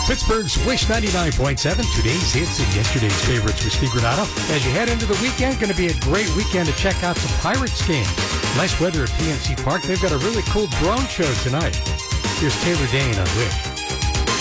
Pittsburgh's Wish 99.7, today's hits and yesterday's favorites with Steve Granado. As you head into the weekend, going to be a great weekend to check out some Pirates game. Nice weather at PNC Park. They've got a really cool drone show tonight. Here's Taylor Dane on Wish.